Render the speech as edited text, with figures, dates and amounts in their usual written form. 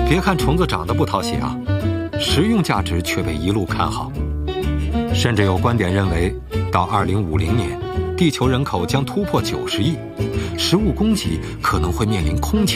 别看虫子长得不讨喜啊，食用价值却被一路看好。甚至有观点认为，到2050年，地球人口将突破90亿，食物供给可能会面临空前